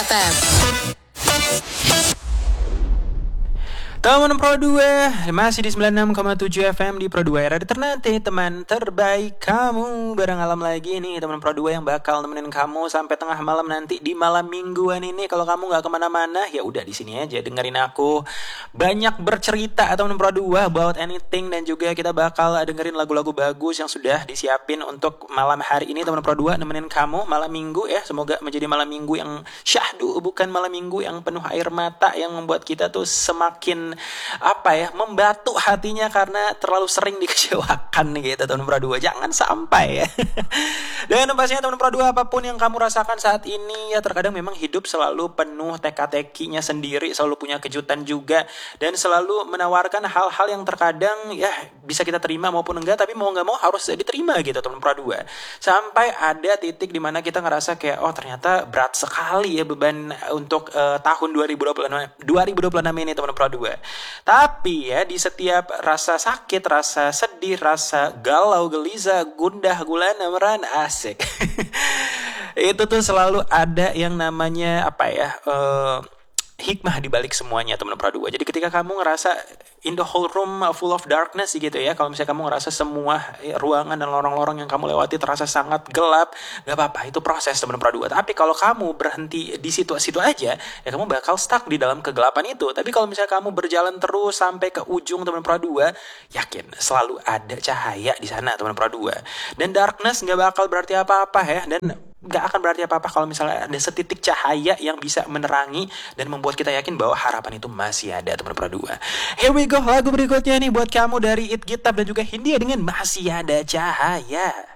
FM. Teman Pro 2 masih di 96,7 FM di Pro 2 era ternanti, teman terbaik kamu. Bareng Alam lagi nih, teman Pro 2 yang bakal nemenin kamu sampai tengah malam nanti di malam mingguan ini. Kalau kamu nggak kemana-mana, ya udah di sini aja dengerin aku banyak bercerita teman Pro 2 about anything, dan juga kita bakal dengerin lagu-lagu bagus yang sudah disiapin untuk malam hari ini. Teman Pro 2 nemenin kamu malam minggu ya. Semoga menjadi malam minggu yang syahdu, bukan malam minggu yang penuh air mata yang membuat kita tuh semakin membatu hatinya karena terlalu sering dikecewakan gitu teman Pro 2. Jangan sampai ya. Dan pastinya teman Pro 2, apapun yang kamu rasakan saat ini ya, terkadang memang hidup selalu penuh teka-tekinya sendiri, selalu punya kejutan juga, dan selalu menawarkan hal-hal yang terkadang ya bisa kita terima maupun enggak, tapi mau nggak mau harus diterima gitu teman Pro 2. Sampai ada titik di mana kita ngerasa kayak ternyata berat sekali ya beban untuk tahun 2026 ini teman Pro 2. Tapi ya di setiap rasa sakit, rasa sedih, rasa galau, gelisah, gundah, gulana, merana, asik. Itu tuh selalu ada yang namanya hikmah di balik semuanya teman Pro 2. Jadi ketika kamu ngerasa in the whole room full of darkness gitu ya, kalau misalnya kamu ngerasa semua ruangan dan lorong-lorong yang kamu lewati terasa sangat gelap, gak apa-apa, itu proses teman Pro 2. Tapi kalau kamu berhenti di situ-situ aja, ya kamu bakal stuck di dalam kegelapan itu. Tapi kalau misalnya kamu berjalan terus sampai ke ujung teman Pro 2, yakin selalu ada cahaya di sana teman Pro 2. Dan darkness gak bakal berarti apa-apa ya, dan gak akan berarti apa-apa kalau misalnya ada setitik cahaya yang bisa menerangi dan membuat kita yakin bahwa harapan itu masih ada teman Pro 2. Here we go, lagu berikutnya nih buat kamu dari It Gitab dan juga Hindia dengan Masih Ada Cahaya.